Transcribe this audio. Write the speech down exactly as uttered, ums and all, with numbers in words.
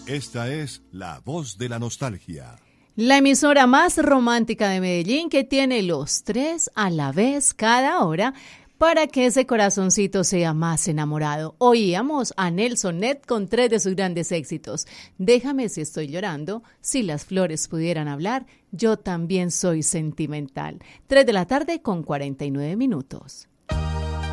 Esta es La Voz de la Nostalgia. La emisora más romántica de Medellín, que tiene los tres a la vez cada hora para que ese corazoncito sea más enamorado. Oíamos a Nelson Ned con tres de sus grandes éxitos. Déjame si estoy llorando, si las flores pudieran hablar, yo también soy sentimental. Tres de la tarde con cuarenta y nueve minutos.